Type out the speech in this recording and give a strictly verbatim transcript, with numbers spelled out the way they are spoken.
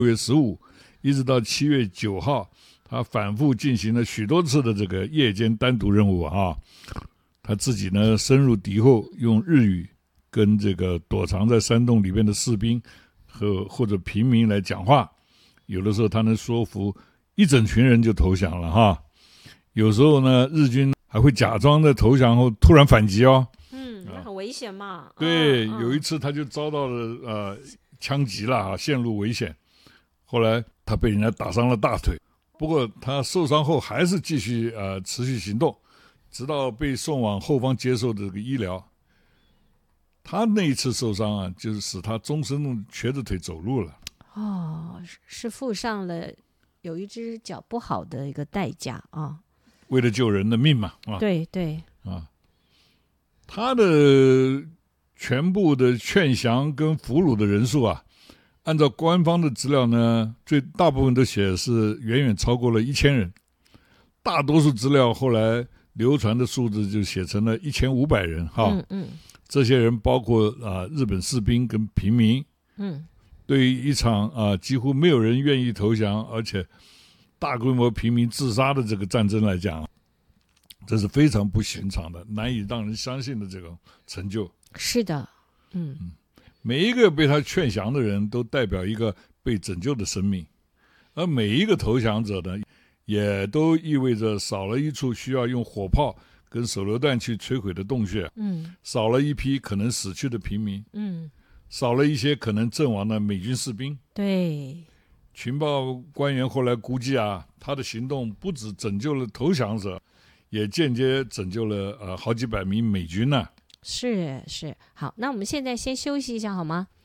六月十五一直到七月九号，他反复进行了许多次的这个夜间单独任务啊。他自己呢深入敌后，用日语跟这个躲藏在山洞里面的士兵和或者平民来讲话，有的时候他能说服一整群人就投降了哈。有时候呢，日军还会假装在投降后突然反击哦。 嗯，那很危险嘛。 对， 嗯、 有一次他就遭到了呃枪击了啊，陷入危险。后来他被人家打伤了大腿，不过他受伤后还是继续呃持续行动，直到被送往后方接受这个医疗。他那一次受伤啊，就是使他终身瘸着腿走路了。 哦，是付上了有一只脚不好的一个代价啊。 为了救人的命嘛，啊， 对对啊，他的全部的劝降跟俘虏的人数啊，按照官方的资料呢，最大部分都写是远远超过了一千人，大多数资料后来流传的数字就写成了一千五百人哈。 嗯嗯， 这些人包括啊、呃、日本士兵跟平民。 嗯， 对于一场啊、呃、几乎没有人愿意投降，而且大规模平民自杀的这个战争来讲，这是非常不寻常的，难以让人相信的这种成就。 是的，嗯， 每一个被他劝降的人都代表一个被拯救的生命，而每一个投降者呢，也都意味着少了一处需要用火炮跟手榴弹去摧毁的洞穴， 嗯， 少了一批可能死去的平民， 嗯， 少了一些可能阵亡的美军士兵。 对， 情报官员后来估计啊，他的行动不只拯救了投降者，也间接拯救了呃好几百名美军呢、啊。 是是，好，那我们现在先休息一下好吗？